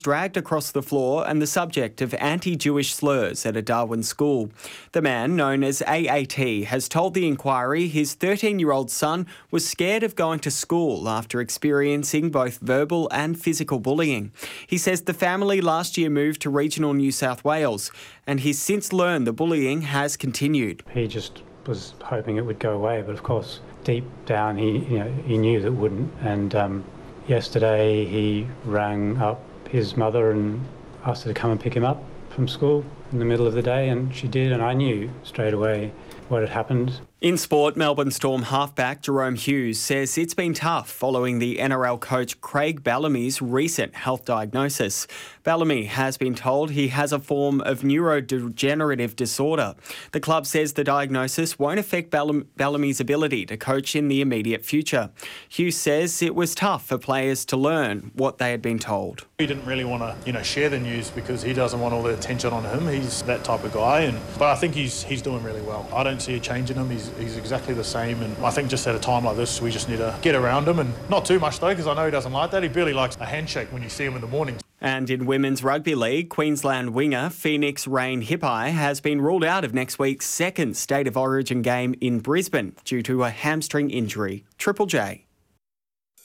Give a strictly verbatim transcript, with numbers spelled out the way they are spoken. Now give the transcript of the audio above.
dragged across the floor and the subject of anti-Jewish slurs at a Darwin school. The man, known as A A T, has told the inquiry his thirteen-year-old son was scared of going to school after experiencing both verbal and physical bullying. He says the family last year moved to regional New South Wales, and he's since learned the bullying has continued. He just was hoping it would go away, but of course, deep down, he you know he knew that it wouldn't. And um, yesterday, he rang up his mother and asked her to come and pick him up from school in the middle of the day, and she did, and I knew straight away what had happened. In sport, Melbourne Storm halfback Jerome Hughes says it's been tough following the N R L coach Craig Bellamy's recent health diagnosis. Bellamy has been told he has a form of neurodegenerative disorder. The club says the diagnosis won't affect Bellam- Bellamy's ability to coach in the immediate future. Hughes says it was tough for players to learn what they had been told. He didn't really want to, you know, share the news because he doesn't want all the attention on him. He's that type of guy, and but I think he's he's doing really well. I don't see a change in him. He's He's exactly the same, and I think just at a time like this we just need to get around him, and not too much though, because I know he doesn't like that. He barely likes a handshake when you see him in the morning. And in Women's Rugby League, Queensland winger Phoenix Rain Hippai has been ruled out of next week's second State of Origin game in Brisbane due to a hamstring injury. Triple J.